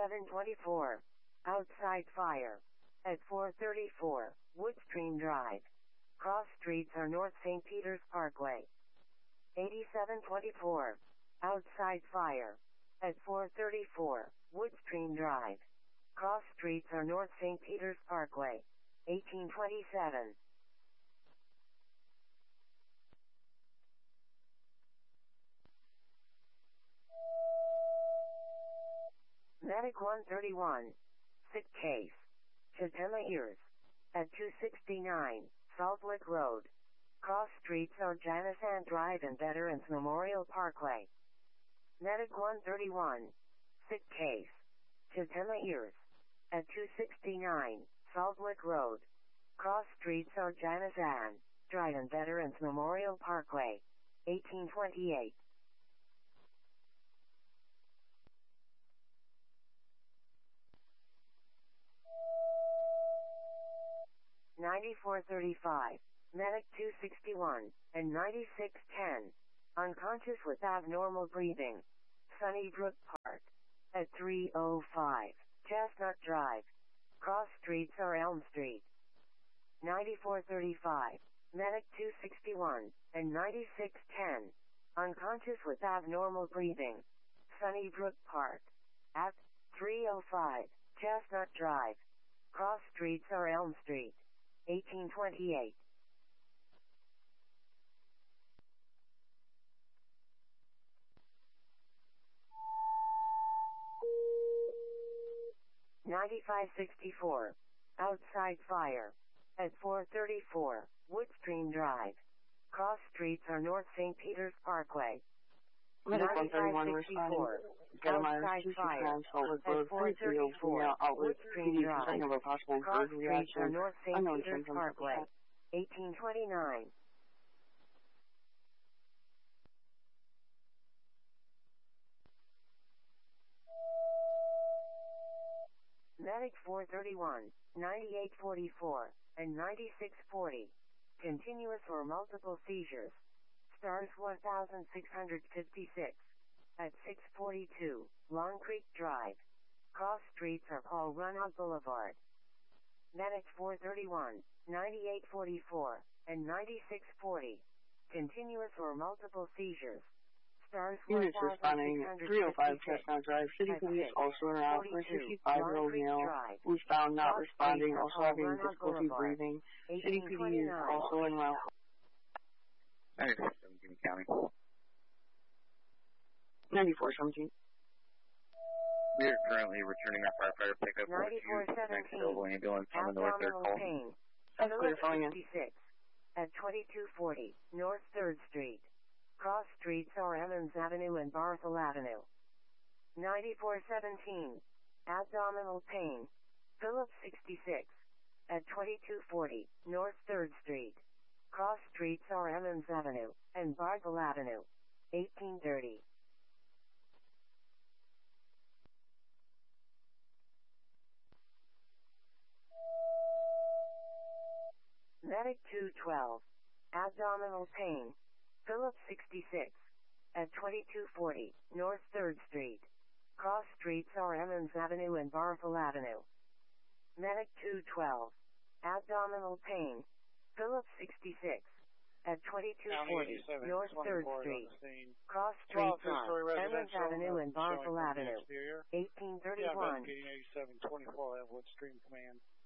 8724. Outside fire. At 434, Woodstream Drive. Cross streets are North St. Peter's Parkway. 8724. Outside fire. At 434, Woodstream Drive. Cross streets are North St. Peter's Parkway. 1827. Medic 131. Sick case. Chitema ears. At 269, Salt Lick Road. Cross streets are Janisan Drive and Veterans Memorial Parkway. Medic 131. Sick case. Chitema ears. At 269, Salt Lick Road. Cross streets are Janisan Drive and Veterans Memorial Parkway. 1828. (9435), Medic 261, and 9610. Unconscious with abnormal breathing. Sunnybrook Park. At 305, Chestnut Drive. Cross streets are Elm Street. 9435, Medic 261, and 9610. Unconscious with abnormal breathing. Sunnybrook Park. At 305, Chestnut Drive. Cross streets are Elm Street. 1828. (9564), outside fire. At 434, Woodstream Drive. Cross streets are North St. Peter's Parkway. Medic 131 responding. Outside fire. At 434, Woodstream Drive. Of a possible Cross bird streets are reaction. North St. Unknown Peter's symptoms. Parkway. 1829. Medic 431, 9844, and 9640. Continuous or multiple seizures. Stars 1656. At 642, Long Creek Drive. Cross streets are Paul Runnout Boulevard. Medic 431, 9844, and 9640. Continuous or multiple seizures. Stars Units responding 305 Chestnut Drive. City Police also around for a 65-year-old male who's found not responding, also having difficulty breathing. City PD is also en route. 9417 County. 9417. We are currently returning our firefighter pickup. 9417. Ambulance on the north third call. Pain. That's clear, filling in. 66. At 2240, North 3rd Street. Cross streets are Emmons Avenue and Barthel Avenue. 9417. Abdominal pain. Phillips 66. At 2240, North 3rd Street. Cross streets are Emmons Avenue and Barthel Avenue. 1830. Medic 212. Abdominal pain. Phillips 66. At 2240, North 3rd Street. Cross streets are Emmons Avenue and Barthel Avenue. Medic 212. Abdominal pain. Phillips 66. At 2240, North 3rd Street. Cross streets are Emmons Avenue and Barthel Avenue. 1831. Yeah, 8724, Woodstream Command.